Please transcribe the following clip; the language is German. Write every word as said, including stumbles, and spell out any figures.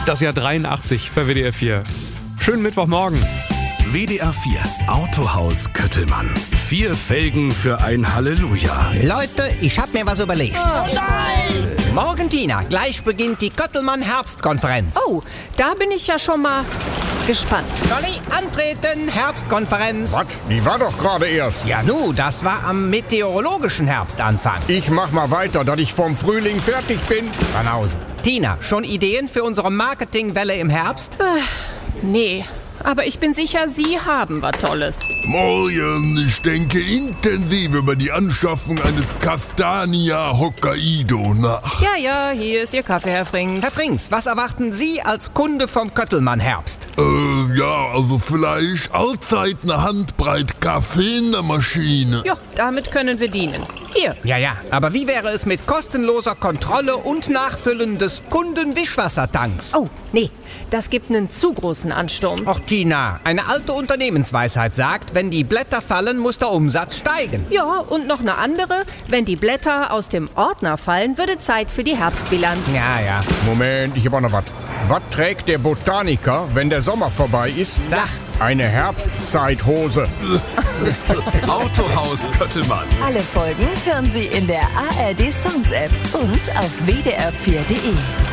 Das Jahr dreiundachtzig bei W D R vier. Schönen Mittwochmorgen. W D R vier Autohaus Köttelmann. Vier Felgen für ein Halleluja. Leute, ich hab mir was überlegt. Oh nein! Morgen, Tina, gleich beginnt die Köttelmann-Herbstkonferenz. Oh, da bin ich ja schon mal gespannt. Dolly, antreten, Herbstkonferenz. Was? Die war doch gerade erst. Ja nu, das war am meteorologischen Herbstanfang. Ich mach mal weiter, dass ich vom Frühling fertig bin. Banause. Tina, schon Ideen für unsere Marketingwelle im Herbst? Nee, aber ich bin sicher, Sie haben was Tolles. Morgen, ich denke intensiv über die Anschaffung eines Castania Hokkaido nach. Ja, ja, hier ist Ihr Kaffee, Herr Frings. Herr Frings, was erwarten Sie als Kunde vom Köttelmann-Herbst? Äh, ja, also vielleicht allzeit eine Handbreit Kaffee in der Maschine. Ja, damit können wir dienen. Hier. Ja, ja, aber wie wäre es mit kostenloser Kontrolle und Nachfüllen des Kundenwischwassertanks? Oh, nee, das gibt einen zu großen Ansturm. Och, Tina, eine alte Unternehmensweisheit sagt, wenn die Blätter fallen, muss der Umsatz steigen. Ja, und noch eine andere. Wenn die Blätter aus dem Ordner fallen, würde Zeit für die Herbstbilanz. Ja, ja. Moment, ich hab auch noch was. Was trägt der Botaniker, wenn der Sommer vorbei ist? Sag. Eine Herbstzeithose. Autohaus Köttelmann. Alle Folgen hören Sie in der A R D Songs App und auf w d r vier punkt d e.